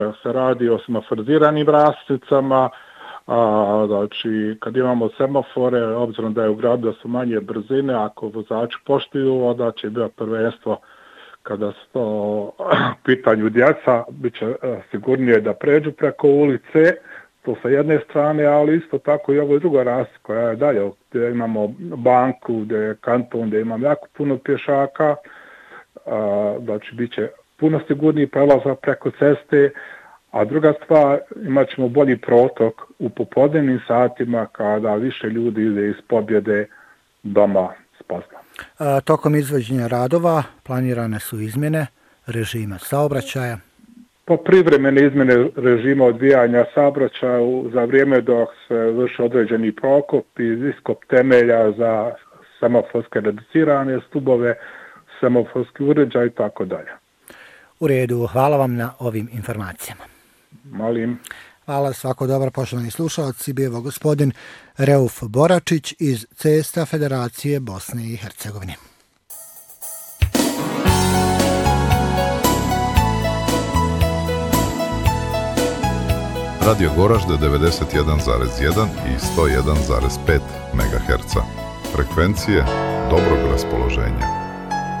se radi o semaforiziranim raskrsnicama, znači kad imamo semafore, obzirom da je u gradu da su manje brzine, ako vozači poštuju, onda će biti prvenstvo kada su to u pitanju djeca, bit će sigurnije da pređu preko ulice, to sa jedne strane, ali isto tako i ovo je druga raskrsnica koja je dalje, gdje imamo banku, gdje je kanton, gdje imamo jako puno pješaka, znači bit će puno sigurniji prelazak preko ceste, a druga stvar, imat ćemo bolji protok u popodnevnim satima kada više ljudi ide iz Pobjede doma s posla. Tokom izvođenja radova planirane su izmjene režima saobraćaja. Po privremene izmjene režima odvijanja saobraćaja za vrijeme dok se vrši određeni prokop i iskop temelja za semaforske reducirane stubove, semaforski uređaj i tako dalje. U redu, hvala vam na ovim informacijama. Molim. Hvala, svako dobro, poštovani slušalci, bio je gospodin Reuf Boračić iz Cesta Federacije Bosne i Hercegovine. Radio Goražde 91,1 i 101,5 MHz. Frekvencije dobrog raspoloženja.